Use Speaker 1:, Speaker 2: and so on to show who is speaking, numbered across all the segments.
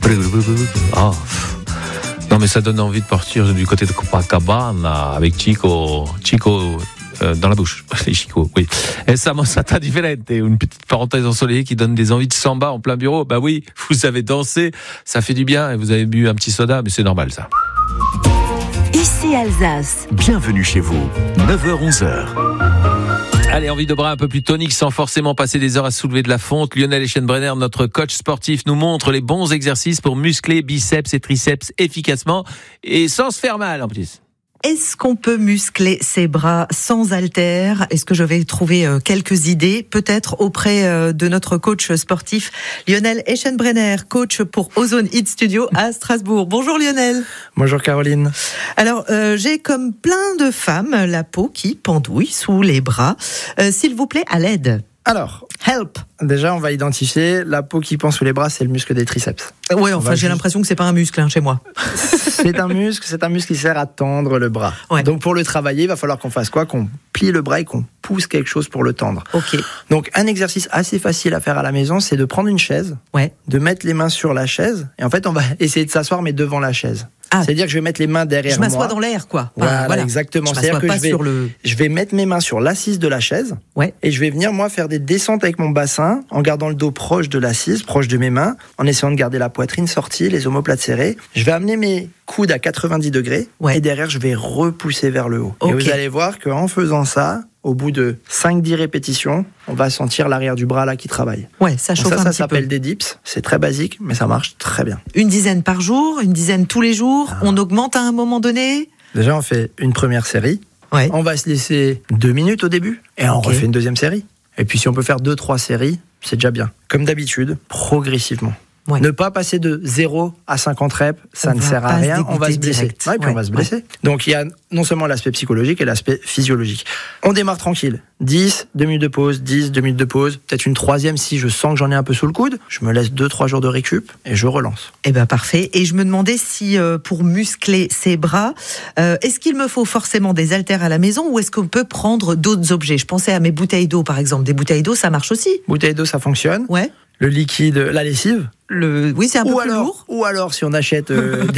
Speaker 1: Ah. Non, mais ça donne envie de partir du côté de Copacabana avec Chico dans la bouche. Chico, oui. Et ça, Mossata Differente, une petite parenthèse ensoleillée qui donne des envies de samba en plein bureau. Bah oui, vous avez dansé, ça fait du bien et vous avez bu un petit soda, mais c'est normal ça.
Speaker 2: Ici Alsace.
Speaker 3: Bienvenue chez vous, 9h-11h.
Speaker 1: Allez, envie de bras un peu plus tonique sans forcément passer des heures à soulever de la fonte. Lionel Eschenbrenner, notre coach sportif, nous montre les bons exercices pour muscler biceps et triceps efficacement et sans se faire mal en plus.
Speaker 4: Est-ce qu'on peut muscler ses bras sans haltères ? Est-ce que je vais trouver quelques idées, peut-être auprès de notre coach sportif Lionel Eschenbrenner, coach pour Ozone Hit Studio à Strasbourg. Bonjour Lionel.
Speaker 5: Bonjour Caroline.
Speaker 4: Alors, j'ai comme plein de femmes la peau qui pendouille sous les bras. S'il vous plaît, à l'aide.
Speaker 5: Alors,
Speaker 4: Help.
Speaker 5: déjà on va identifier la peau qui pend sous les bras, c'est le muscle des triceps.
Speaker 4: Ouais, enfin j'ai l'impression que c'est pas un muscle chez moi.
Speaker 5: C'est un muscle qui sert à tendre le bras.
Speaker 4: Ouais.
Speaker 5: Donc pour le travailler, il va falloir qu'on fasse quoi ? Qu'on plie le bras et qu'on pousse quelque chose pour le tendre.
Speaker 4: Ok.
Speaker 5: Donc un exercice assez facile à faire à la maison, c'est de prendre une chaise, de mettre les mains sur la chaise, et en fait on va essayer de s'asseoir mais devant la chaise. C'est-à-dire que je vais mettre les mains derrière moi.
Speaker 4: Je m'assois dans l'air, quoi.
Speaker 5: Voilà, exactement. C'est-à-dire que je vais mettre mes mains sur l'assise de la chaise et je vais venir, moi, faire des descentes avec mon bassin en gardant le dos proche de l'assise, proche de mes mains, en essayant de garder la poitrine sortie, les omoplates serrées. Je vais amener mes coudes à 90 degrés et derrière, je vais repousser vers le haut. Okay. Et vous allez voir qu'en faisant ça, au bout de 5-10 répétitions, on va sentir l'arrière du bras là qui travaille.
Speaker 4: Ouais, ça chauffe un petit peu. Ça
Speaker 5: s'appelle des dips. C'est très basique, mais ça marche très bien.
Speaker 4: Une dizaine par jour, une dizaine tous les jours. On augmente à un moment donné.
Speaker 5: Déjà, on fait une première série.
Speaker 4: Ouais.
Speaker 5: On va se laisser 2 minutes au début et on refait une deuxième série. Et puis si on peut faire 2-3 séries, c'est déjà bien. Comme d'habitude, progressivement. Ouais. Ne pas passer de 0 à 50 reps, ça ne sert à rien, on va se blesser. Ouais, puis on va se blesser. Ouais. Donc il y a non seulement l'aspect psychologique et l'aspect physiologique. On démarre tranquille. 10, 2 minutes de pause, 10, 2 minutes de pause, peut-être une troisième si je sens que j'en ai un peu sous le coude. Je me laisse 2-3 jours de récup et je relance.
Speaker 4: Eh ben parfait. Et je me demandais si pour muscler ses bras, est-ce qu'il me faut forcément des haltères à la maison ou est-ce qu'on peut prendre d'autres objets ? Je pensais à mes bouteilles d'eau par exemple. Des bouteilles d'eau, ça marche aussi.
Speaker 5: Bouteilles d'eau, ça fonctionne.
Speaker 4: Ouais.
Speaker 5: Le liquide, la lessive.
Speaker 4: Oui, c'est un peu plus lourd.
Speaker 5: Ou alors, si on achète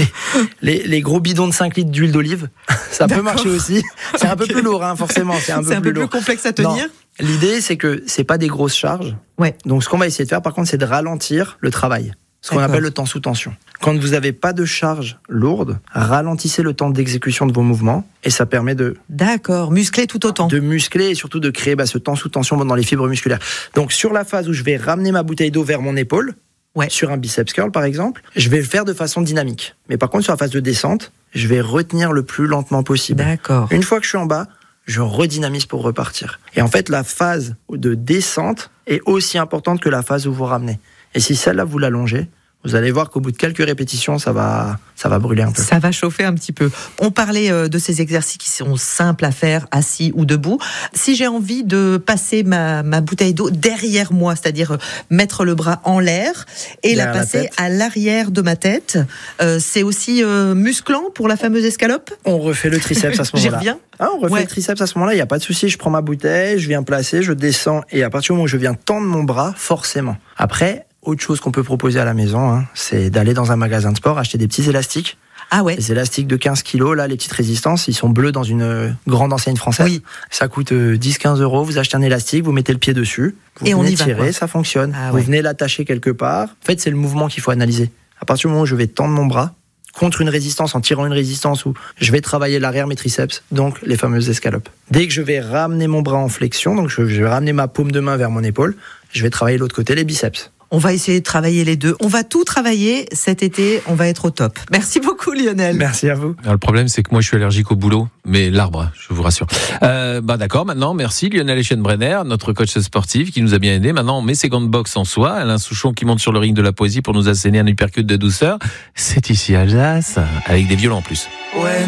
Speaker 5: les gros bidons de 5 litres d'huile d'olive, ça peut marcher aussi. C'est un peu plus lourd, hein, forcément. C'est un peu plus
Speaker 4: complexe à tenir.
Speaker 5: Non. L'idée, c'est que c'est pas des grosses charges. Ouais. Donc, ce qu'on va essayer de faire, par contre, c'est de ralentir le travail. Ce qu'on appelle le temps sous tension. Quand vous n'avez pas de charge lourde, ralentissez le temps d'exécution de vos mouvements et ça permet de...
Speaker 4: D'accord, muscler tout autant.
Speaker 5: De muscler et surtout de créer ce temps sous tension dans les fibres musculaires. Donc sur la phase où je vais ramener ma bouteille d'eau vers mon épaule, sur un biceps curl par exemple, je vais le faire de façon dynamique. Mais par contre sur la phase de descente, je vais retenir le plus lentement possible.
Speaker 4: D'accord.
Speaker 5: Une fois que je suis en bas, je redynamise pour repartir. Et en fait, la phase de descente est aussi importante que la phase où vous ramenez. Et si celle-là, vous l'allongez, vous allez voir qu'au bout de quelques répétitions, ça va brûler un peu.
Speaker 4: Ça va chauffer un petit peu. On parlait de ces exercices qui sont simples à faire, assis ou debout. Si j'ai envie de passer ma bouteille d'eau derrière moi, c'est-à-dire mettre le bras en l'air et la passer à l'arrière de ma tête, c'est aussi musclant pour la fameuse escalope ?
Speaker 5: On refait le triceps à ce moment-là.
Speaker 4: J'y reviens.
Speaker 5: On refait le triceps à ce moment-là, il n'y a pas de souci. Je prends ma bouteille, je viens placer, je descends et à partir du moment où je viens tendre mon bras, forcément. Après, autre chose qu'on peut proposer à la maison, c'est d'aller dans un magasin de sport, acheter des petits élastiques.
Speaker 4: Ah ouais.
Speaker 5: Les élastiques de 15 kilos, là, les petites résistances, ils sont bleus dans une grande enseigne française. Oui. Ça coûte 10-15 €. Vous achetez un élastique, vous mettez le pied dessus, vous venez tirer, ça fonctionne. Vous venez l'attacher quelque part. En fait, c'est le mouvement qu'il faut analyser. À partir du moment où je vais tendre mon bras contre une résistance, en tirant une résistance où je vais travailler l'arrière, mes triceps, donc les fameuses escalopes. Dès que je vais ramener mon bras en flexion, donc je vais ramener ma paume de main vers mon épaule, je vais travailler l'autre côté, les biceps.
Speaker 4: On va essayer de travailler les deux. On va tout travailler cet été. On va être au top. Merci beaucoup, Lionel.
Speaker 5: Merci à vous.
Speaker 1: Alors, le problème, c'est que moi, je suis allergique au boulot, mais l'arbre, je vous rassure. D'accord, maintenant, merci Lionel Eschenbrenner, notre coach sportif qui nous a bien aidé. Maintenant, on met ses gants de boxe en soi. Alain Souchon qui monte sur le ring de la poésie pour nous asséner un uppercut de douceur. C'est ici Alsace, avec des violons en plus. Ouais.